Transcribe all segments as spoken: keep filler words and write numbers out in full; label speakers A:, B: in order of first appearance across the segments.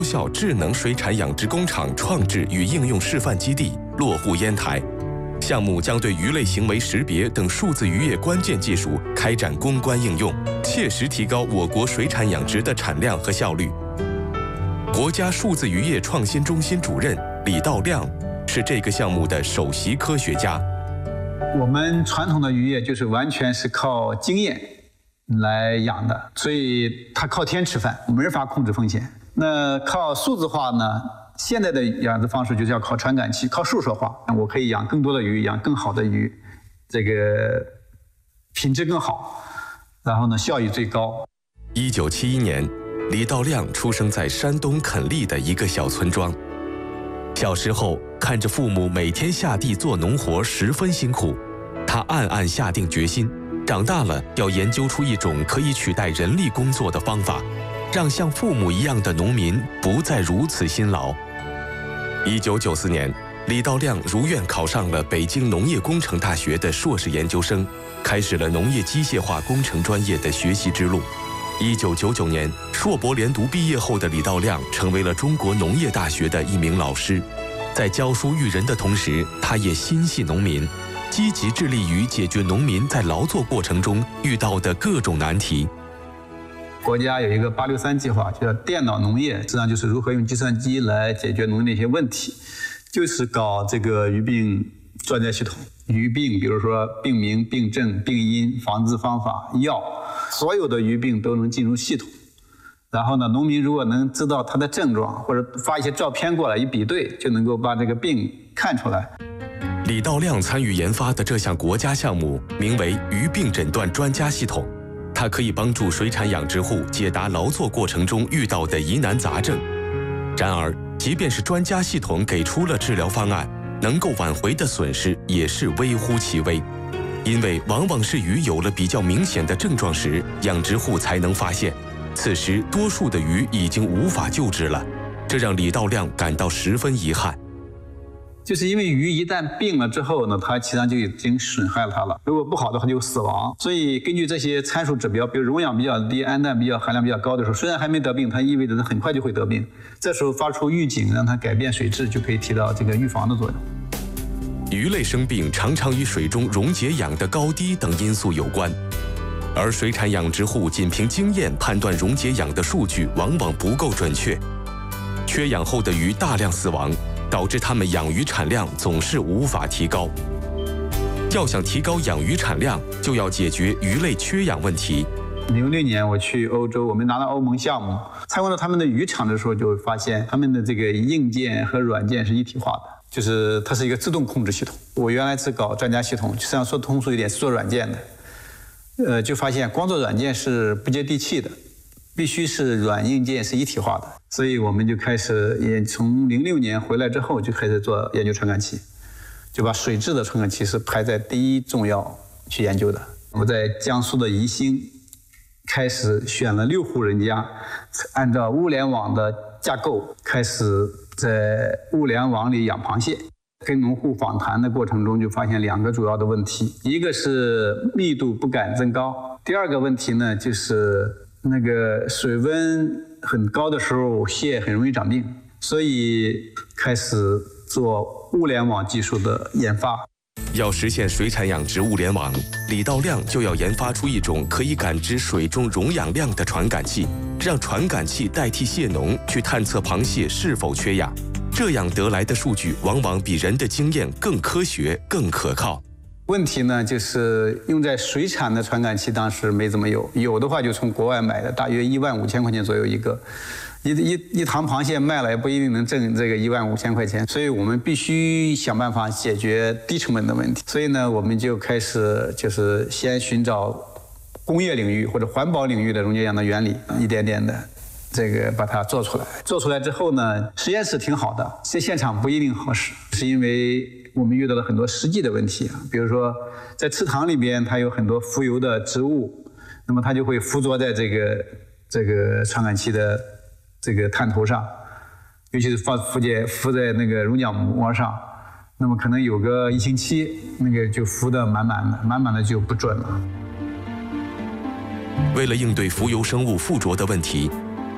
A: 校智能水产养殖工厂创制与应用示范基地落户烟台。项目将对鱼类行为识别等数字渔业关键技术开展攻关应用，切实提高我国水产养殖的产量和效率。国家数字渔业创新中心主任李道亮是这个项目的首席科学家。
B: 我们传统的渔业就是完全是靠经验来养的，所以它靠天吃饭，没法控制风险。那靠数字化呢？现在的养殖方式就是要靠传感器，靠数字化，我可以养更多的鱼，养更好的鱼，这个品质更好，然后呢效益最高。
A: 一九七一年，李道亮出生在山东垦利的一个小村庄。小时候看着父母每天下地做农活十分辛苦，他暗暗下定决心，长大了要研究出一种可以取代人力工作的方法，让像父母一样的农民不再如此辛劳。一九九四年，李道亮如愿考上了北京农业工程大学的硕士研究生，开始了农业机械化工程专业的学习之路。一九九九年，硕博连读毕业后的李道亮成为了中国农业大学的一名老师。在教书育人的同时，他也心系农民，积极致力于解决农民在劳作过程中遇到的各种难题。
B: 国家有一个八六三计划，叫电脑农业，实际上就是如何用计算机来解决农业的一些问题，就是搞这个鱼病专家系统。鱼病，比如说病名、病症、病因、防治方法、药，所有的鱼病都能进入系统。然后呢，农民如果能知道它的症状，或者发一些照片过来一比对，就能够把这个病看出来。
A: 李道亮参与研发的这项国家项目名为鱼病诊断专家系统。它可以帮助水产养殖户解答劳作过程中遇到的疑难杂症。然而，即便是专家系统给出了治疗方案，能够挽回的损失也是微乎其微，因为往往是鱼有了比较明显的症状时，养殖户才能发现，此时多数的鱼已经无法救治了，这让李道亮感到十分遗憾。
B: 就是因为鱼一旦病了之后呢，它实际上就已经损害了它了。如果不好的话，就死亡。所以根据这些参数指标，比如溶氧比较低、氨氮比较含量比较高的时候，虽然还没得病，它意味着它很快就会得病。这时候发出预警，让它改变水质，就可以起到这个预防的作用。
A: 鱼类生病常常与水中溶解氧的高低等因素有关，而水产养殖户仅凭经验判断溶解氧的数据往往不够准确，缺氧后的鱼大量死亡，导致它们养鱼产量总是无法提高。要想提高养鱼产量，就要解决鱼类缺氧问题。
B: 零六年我去欧洲，我们拿到欧盟项目，参观到他们的渔场的时候，就会发现他们的这个硬件和软件是一体化的，就是它是一个自动控制系统。我原来是搞专家系统，实际上说通俗一点是做软件的，呃，就发现光做软件是不接地气的，必须是软硬件是一体化的。所以我们就开始，也从零六年回来之后就开始做研究传感器，就把水质的传感器是排在第一重要去研究的。我在江苏的宜兴开始选了六户人家，按照物联网的架构开始在物联网里养螃蟹。跟农户访谈的过程中就发现两个主要的问题，一个是密度不敢增高，第二个问题呢就是那个水温很高的时候蟹很容易长病，所以开始做物联网技术的研发。
A: 要实现水产养殖物联网，李道亮就要研发出一种可以感知水中溶氧量的传感器，让传感器代替蟹农去探测螃蟹是否缺氧。这样得来的数据往往比人的经验更科学、更可靠。
B: 问题呢，就是用在水产的传感器当时没怎么有，有的话就从国外买的，大约一万五千块钱左右一个。一一一塘螃蟹卖了也不一定能挣这个一万五千块钱，所以我们必须想办法解决低成本的问题。所以呢，我们就开始就是先寻找工业领域或者环保领域的溶解氧的原理，一点点的这个把它做出来。做出来之后呢，实验室挺好的，在现场不一定好使，是因为我们遇到了很多实际的问题啊，比如说在池塘里边，它有很多浮游的植物，那么它就会附着在这个这个传感器的这个探头上，尤其是放附件附在那个溶氧膜上，那么可能有个一星期，那个就浮得满满的，满满的就不准了。
A: 为了应对浮游生物附着的问题，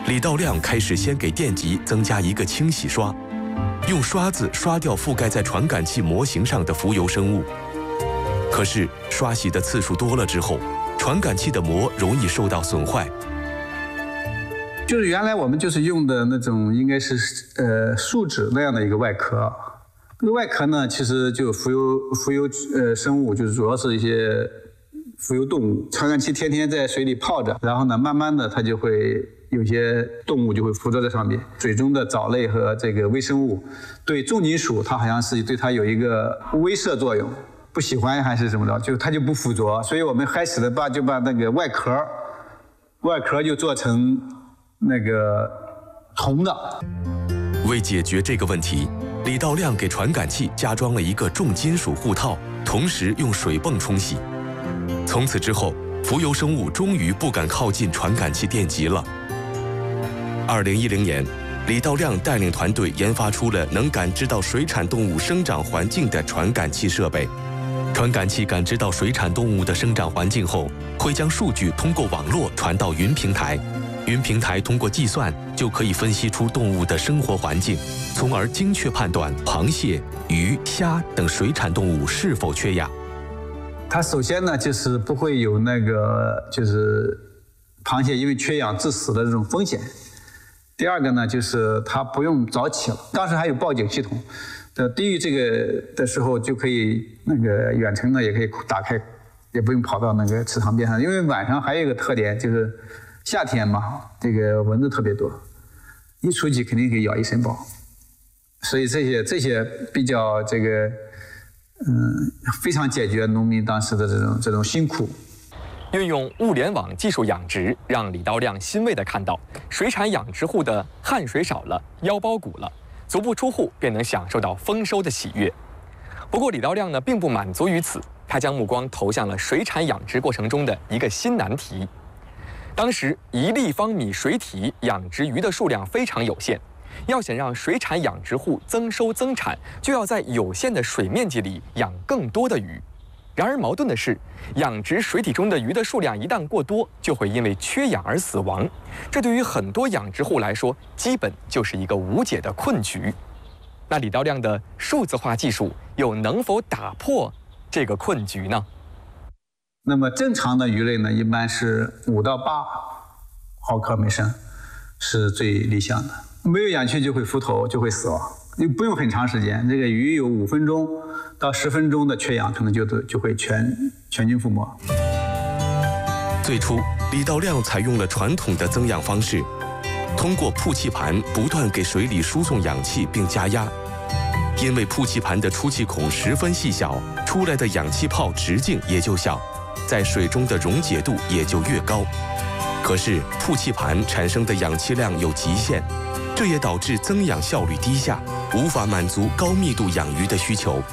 A: 李道亮开始先给电极增加一个清洗刷，用刷子刷掉覆盖在传感器模型上的浮游生物。可是刷洗的次数多了之后，传感器的膜容易受到损坏。
B: 就是原来我们就是用的那种应该是呃树脂那样的一个外壳，这个外壳呢其实就浮游浮游呃生物，就是主要是一些浮游动物。传感器天天在水里泡着，然后呢慢慢的它就会有些动物就会附着在上面。水中的藻类和这个微生物对重金属它好像是对它有一个威慑作用，不喜欢还是怎么着，就它就不附着。所以我们开始的把就把那个外壳外壳就做成那个铜的。
A: 为解决这个问题，李道亮给传感器加装了一个重金属护套，同时用水泵冲洗。从此之后，浮游生物终于不敢靠近传感器电极了。二零一零年，李道亮带领团队研发出了能感知到水产动物生长环境的传感器设备。传感器感知到水产动物的生长环境后，会将数据通过网络传到云平台。云平台通过计算就可以分析出动物的生活环境，从而精确判断螃蟹、鱼、虾等水产动物是否缺氧。
B: 它首先呢，就是不会有那个就是螃蟹因为缺氧致死的这种风险。第二个呢，就是它不用早起了，当时还有报警系统，在低于这个的时候就可以那个远程呢也可以打开，也不用跑到那个池塘边上。因为晚上还有一个特点就是夏天嘛，这个蚊子特别多，一出去肯定给咬一身包，所以这些这些比较这个嗯非常解决农民当时的这种这种辛苦。
C: 运用物联网技术养殖，让李道亮欣慰地看到，水产养殖户的汗水少了，腰包鼓了，足不出户便能享受到丰收的喜悦。不过，李道亮呢并不满足于此，他将目光投向了水产养殖过程中的一个新难题。当时，一立方米水体养殖鱼的数量非常有限，要想让水产养殖户增收增产，就要在有限的水面积里养更多的鱼。然而矛盾的是，养殖水体中的鱼的数量一旦过多，就会因为缺氧而死亡。这对于很多养殖户来说，基本就是一个无解的困局。那李道亮的数字化技术又能否打破这个困局呢？
B: 那么正常的鱼类呢，一般是五到八毫克每升是最理想的。没有氧气就会浮头，就会死亡。你不用很长时间，这个鱼有五分钟到十分钟的缺氧，可能就就会全全军覆没。
A: 最初，李道亮采用了传统的增氧方式，通过曝气盘不断给水里输送氧气并加压。因为曝气盘的出气孔十分细小，出来的氧气泡直径也就小，在水中的溶解度也就越高。可是曝气盘产生的氧气量有极限，这也导致增氧效率低下，无法满足高密度养鱼的需求。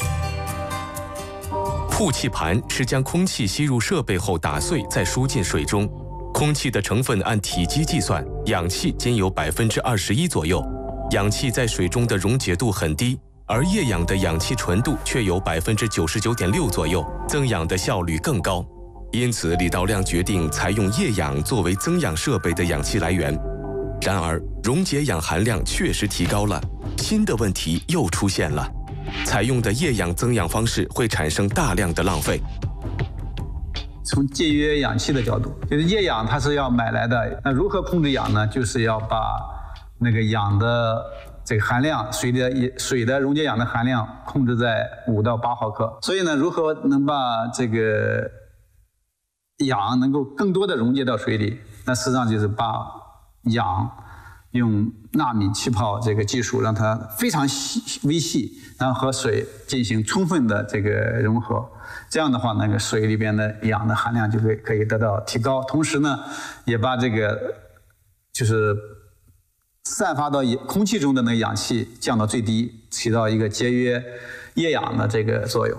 A: 曝气盘是将空气吸入设备后打碎，再输进水中。空气的成分按体积计算，氧气仅有百分之二十一左右。氧气在水中的溶解度很低，而液氧的氧气纯度却有百分之九十九点六左右，增氧的效率更高。因此，李道亮决定采用液氧作为增氧设备的氧气来源。然而，溶解氧含量确实提高了，新的问题又出现了：采用的液氧增氧方式会产生大量的浪费。
B: 从节约氧气的角度，就是液氧它是要买来的，那如何控制氧呢？就是要把那个氧的这个含量，水的水的溶解氧的含量控制在五到八毫克。所以呢，如何能把这个氧能够更多的溶解到水里？那实际上就是把氧用纳米气泡这个技术，让它非常细微细，然后和水进行充分的这个融合。这样的话，那个水里边的氧的含量就会可以得到提高。同时呢，也把这个就是散发到空气中的那个氧气降到最低，起到一个节约液氧的这个作用。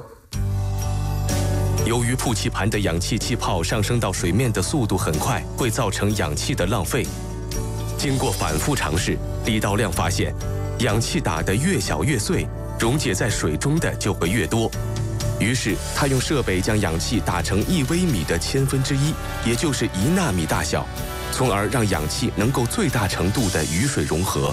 A: 由于曝气盘的氧气气泡上升到水面的速度很快，会造成氧气的浪费。经过反复尝试，李道亮发现，氧气打得越小越碎，溶解在水中的就会越多。于是他用设备将氧气打成一微米的千分之一，也就是一纳米大小， 从而让氧气能够最大程度的与水融合。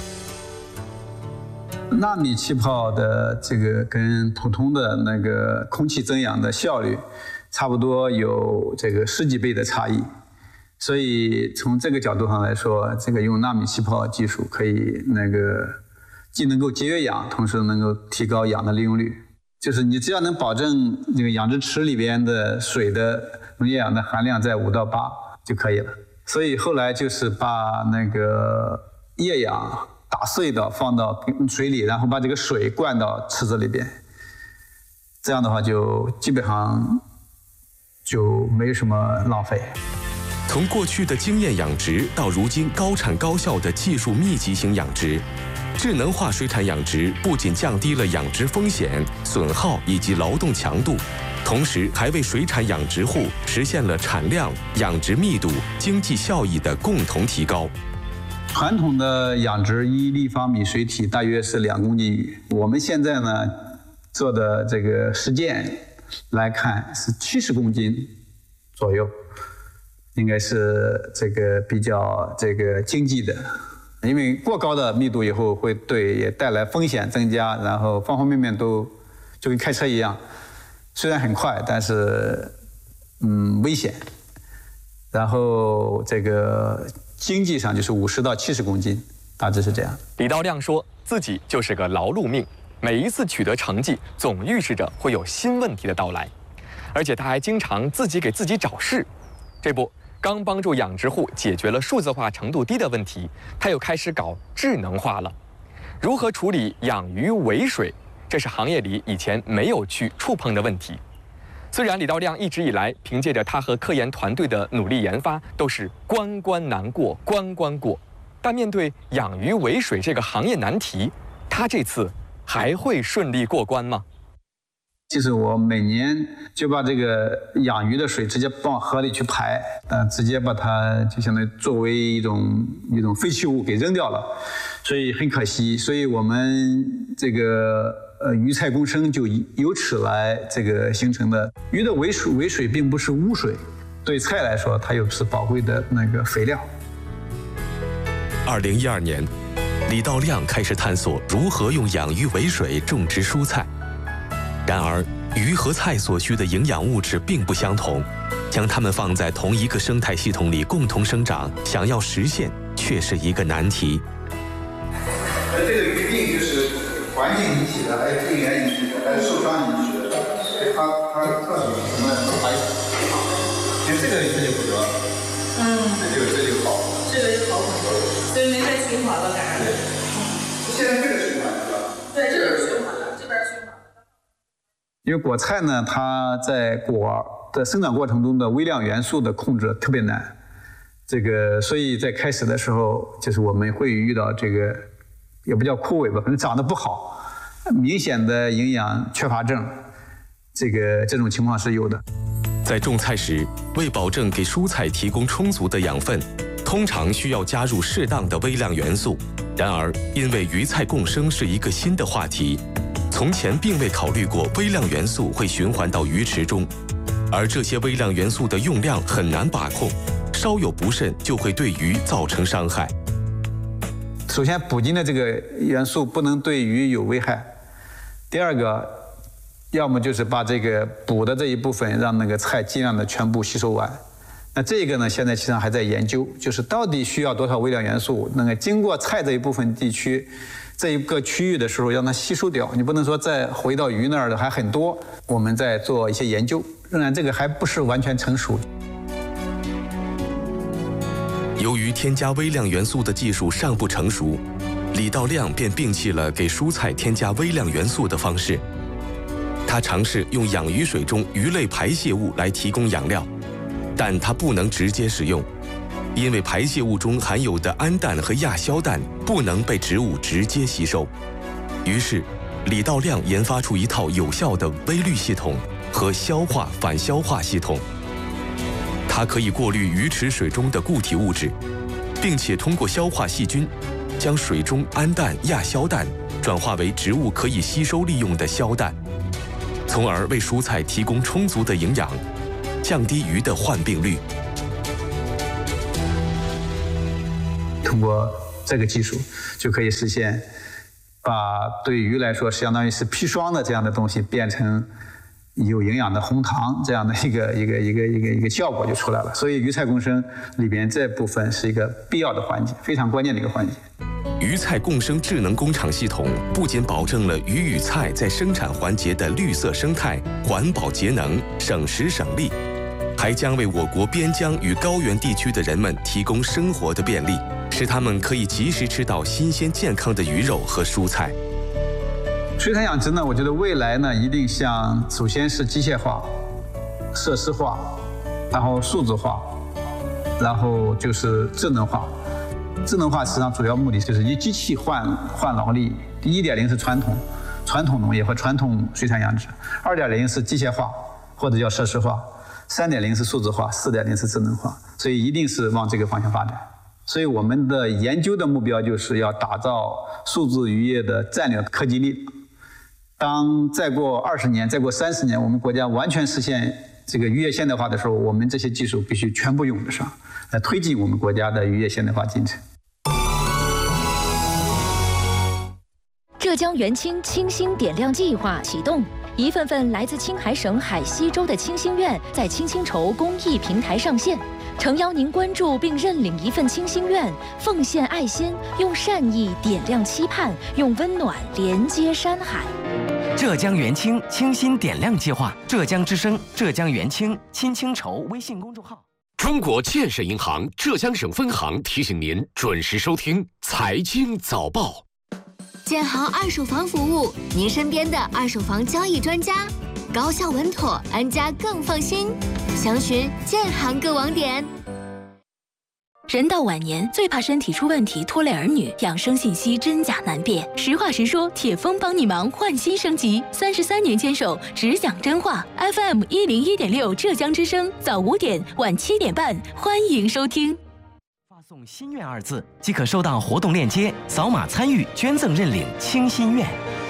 B: 纳米气泡的这个跟普通的那个空气增氧的效率差不多有这个十几倍的差异，所以从这个角度上来说，这个用纳米气泡技术可以那个既能够节约氧，同时能够提高氧的利用率。就是你只要能保证这个养殖池里边的水的溶液氧的含量在五到八就可以了。所以后来就是把那个液氧打碎的放到水里，然后把这个水灌到池子里边，这样的话就基本上就没什么浪费。
A: 从过去的经验养殖到如今高产高效的技术密集型养殖，智能化水产养殖不仅降低了养殖风险、损耗以及劳动强度，同时还为水产养殖户实现了产量、养殖密度、经济效益的共同提高。
B: 传统的养殖一立方米水体大约是两公斤鱼，我们现在呢做的这个实践来看是七十公斤左右，应该是这个比较这个经济的。因为过高的密度以后会对也带来风险增加，然后方方面面都就跟开车一样，虽然很快，但是嗯危险。然后这个经济上就是五十到七十公斤，大致是这样。
C: 李道亮说自己就是个劳碌命，每一次取得成绩，总预示着会有新问题的到来，而且他还经常自己给自己找事。这不，刚帮助养殖户解决了数字化程度低的问题，他又开始搞智能化了。如何处理养鱼尾水，这是行业里以前没有去触碰的问题。虽然李道亮一直以来凭借着他和科研团队的努力研发，都是关关难过关关过，但面对养鱼尾水这个行业难题，他这次还会顺利过关吗？
B: 就是我每年就把这个养鱼的水直接往河里去排，呃，直接把它就相当于作为一种一种废弃物给扔掉了，所以很可惜。所以我们这个呃鱼菜共生就由此来这个形成的。鱼的尾水尾水并不是污水，对菜来说它又是宝贵的那个肥料。
A: 二零一二年，李道亮开始探索如何用养鱼尾水种植蔬菜。然而，鱼和菜所需的营养物质并不相同，将它们放在同一个生态系统里共同生长，想要实现却是一个难题。
B: 而这个鱼病就是环境引起的，还是病原引起的，还是受伤引起的？它它到底什么不排除？你看这个这就不得，嗯，这就这就好，
D: 这个就好很多，所以没再循环了，感觉。
B: 现在这个循环是吧？
D: 对，这个是循环的，这边循环。
B: 因为果菜呢，它在果的生长过程中的微量元素的控制特别难，这个所以在开始的时候，就是我们会遇到这个也不叫枯萎吧，可能长得不好，明显的营养缺乏症，这个这种情况是有的。
A: 在种菜时，为保证给蔬菜提供充足的养分，通常需要加入适当的微量元素。然而，因为鱼菜共生是一个新的话题，从前并未考虑过微量元素会循环到鱼池中，而这些微量元素的用量很难把控，稍有不慎就会对鱼造成伤害。
B: 首先，补进的这个元素不能对鱼有危害。第二个，要么就是把这个补的这一部分让那个菜尽量的全部吸收完。那这个呢，现在实际上还在研究，就是到底需要多少微量元素，那个经过菜这一部分地区这一个区域的时候让它吸收掉，你不能说再回到鱼那儿的还很多。我们在做一些研究，仍然这个还不是完全成熟。
A: 由于添加微量元素的技术尚不成熟，李道亮便摒弃了给蔬菜添加微量元素的方式。他尝试用养鱼水中鱼类排泄物来提供养料，但它不能直接使用，因为排泄物中含有的氨氮和亚硝氮不能被植物直接吸收。于是，李道亮研发出一套有效的微滤系统和消化反消化系统。它可以过滤鱼池水中的固体物质，并且通过消化细菌，将水中氨氮、亚硝氮转化为植物可以吸收利用的硝氮，从而为蔬菜提供充足的营养，降低鱼的患病率。
B: 通过这个技术就可以实现，把对鱼来说相当于是砒霜的这样的东西变成有营养的红糖这样的一个一个一个一个一个效果就出来了。所以鱼菜共生里边这部分是一个必要的环节，非常关键的一个环节。
A: 鱼菜共生智能工厂系统不仅保证了鱼与菜在生产环节的绿色生态、环保节能、省时省力，还将为我国边疆与高原地区的人们提供生活的便利，使他们可以及时吃到新鲜健康的鱼肉和蔬菜。
B: 水产养殖呢，我觉得未来呢，一定向首先是机械化、设施化，然后数字化，然后就是智能化。智能化实际上主要目的就是以机器换换劳力。一点零是传统传统农业和传统水产养殖，二点零是机械化或者叫设施化，三点零是数字化，四点零是智能化。所以一定是往这个方向发展。所以我们的研究的目标就是要打造数字渔业的战略科技力。当再过二十年、再过三十年，我们国家完全实现这个渔业现代化的时候，我们这些技术必须全部用得上，来推进我们国家的渔业现代化进程。
E: 浙江元清清新点亮计划启动，一份份来自青海省海西州的清心愿在青青筹公益平台上线。诚邀您关注并认领一份清心愿，奉献爱心，用善意点亮期盼，用温暖连接山海。
F: 浙江元清清新点亮计划，浙江之声、浙江元清青青筹微信公众号。
G: 中国建设银行浙江省分行提醒您准时收听财经早报。
H: 建行二手房服务，您身边的二手房交易专家，高效稳妥，安家更放心。详询建行各网点。
E: 人到晚年，最怕身体出问题拖累儿女，养生信息真假难辨。实话实说，铁峰帮你忙，换新升级，三十三年坚守，只讲真话。F M 一零一点六，浙江之声，早五点，晚七点半，欢迎收听。
F: 发送“心愿”二字即可收到活动链接，扫码参与捐赠认领清心愿。